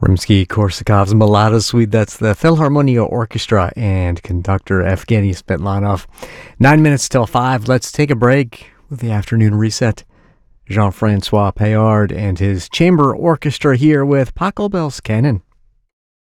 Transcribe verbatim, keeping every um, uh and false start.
Rimsky-Korsakov's Malada Suite. That's the Philharmonia Orchestra and conductor Evgeny Svetlanov. Nine minutes till five. Let's take a break with the afternoon reset. Jean-Francois Payard and his chamber orchestra here with Pachelbel's Canon.